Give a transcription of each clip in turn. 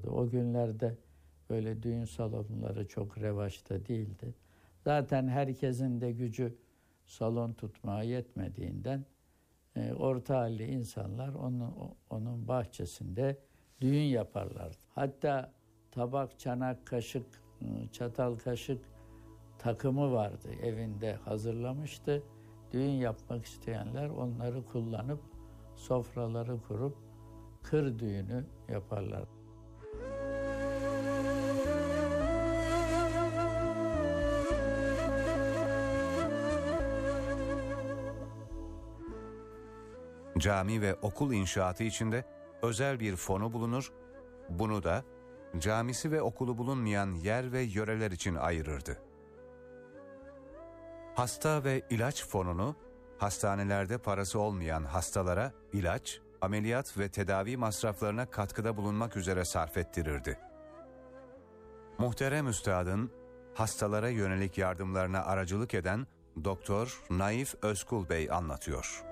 yaparlardı. O günlerde böyle düğün salonları çok revaçta değildi. Zaten herkesin de gücü salon tutmaya yetmediğinden orta halli insanlar onun bahçesinde düğün yaparlardı. Hatta tabak, çanak, kaşık, çatal, kaşık takımı vardı. Evinde hazırlamıştı. Düğün yapmak isteyenler onları kullanıp sofraları kurup kır düğünü yaparlar. Cami ve okul inşaatı içinde özel bir fonu bulunur, bunu da camisi ve okulu bulunmayan yer ve yöreler için ayırırdı. Hasta ve ilaç fonunu, hastanelerde parası olmayan hastalara ilaç, ameliyat ve tedavi masraflarına katkıda bulunmak üzere sarf ettirirdi. Muhterem Üstad'ın hastalara yönelik yardımlarına aracılık eden Doktor Naif Özkul Bey anlatıyor.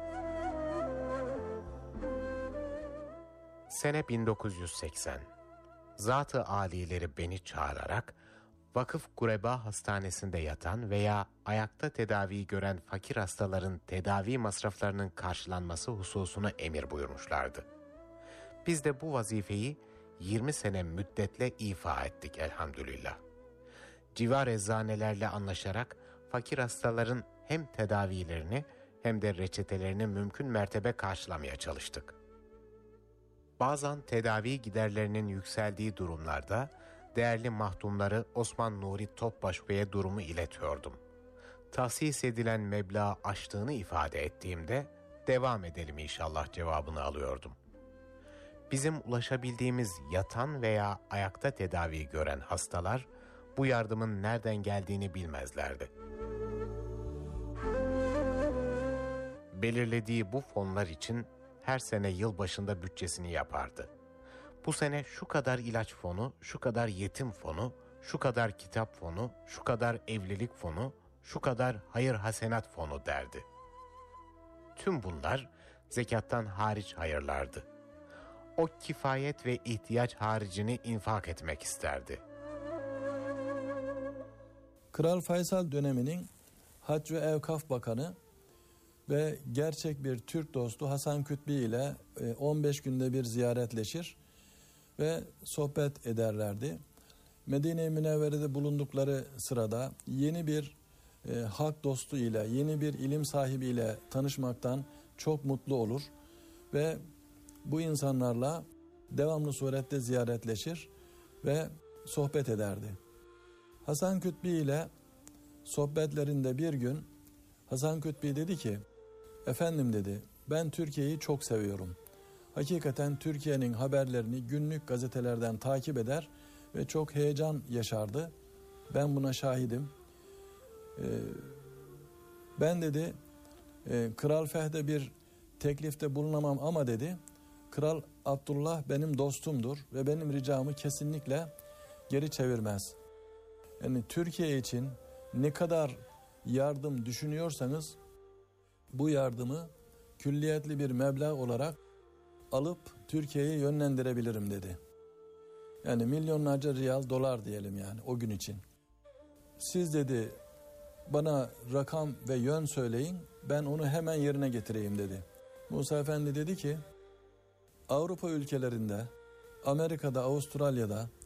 Sene 1980. Zat-ı âlileri beni çağırarak Vakıf Gureba Hastanesi'nde yatan veya ayakta tedavi gören fakir hastaların tedavi masraflarının karşılanması hususunu emir buyurmuşlardı. Biz de bu vazifeyi 20 sene müddetle ifa ettik elhamdülillah. Civar eczanelerle anlaşarak fakir hastaların hem tedavilerini hem de reçetelerini mümkün mertebe karşılamaya çalıştık. Bazen tedavi giderlerinin yükseldiği durumlarda değerli mahdumları Osman Nuri Topbaş Bey'e durumu iletiyordum. Tahsis edilen meblağı aştığını ifade ettiğimde devam edelim inşallah cevabını alıyordum. Bizim ulaşabildiğimiz yatan veya ayakta tedavi gören hastalar bu yardımın nereden geldiğini bilmezlerdi. Belirlediği bu fonlar için her sene yılbaşında bütçesini yapardı. Bu sene şu kadar ilaç fonu, şu kadar yetim fonu, şu kadar kitap fonu, şu kadar evlilik fonu, şu kadar hayır hasenat fonu derdi. Tüm bunlar zekattan hariç hayırlardı. O kifayet ve ihtiyaç haricini infak etmek isterdi. Kral Faysal döneminin Hac ve Evkaf Bakanı ve gerçek bir Türk dostu Hasan Kütbi ile 15 günde bir ziyaretleşir ve sohbet ederlerdi. Medine-i Münevvere'de bulundukları sırada yeni bir hak dostu ile, yeni bir ilim sahibi ile tanışmaktan çok mutlu olur ve bu insanlarla devamlı surette ziyaretleşir ve sohbet ederdi. Hasan Kütbi ile sohbetlerinde bir gün Hasan Kütbi dedi ki, "Efendim," dedi, "ben Türkiye'yi çok seviyorum. Hakikaten Türkiye'nin haberlerini günlük gazetelerden takip eder ve çok heyecan yaşardı. Ben buna şahidim. Ben," dedi, "Kral Fehd'e bir teklifte bulunamam ama," dedi, "Kral Abdullah benim dostumdur ve benim ricamı kesinlikle geri çevirmez. Yani Türkiye için ne kadar yardım düşünüyorsanız bu yardımı külliyetli bir meblağ olarak alıp Türkiye'yi yönlendirebilirim," dedi. Yani milyonlarca riyal, dolar diyelim yani o gün için. "Siz," dedi, "bana rakam ve yön söyleyin, ben onu hemen yerine getireyim," dedi. Musa Efendi dedi ki, Avrupa ülkelerinde, Amerika'da, Avustralya'da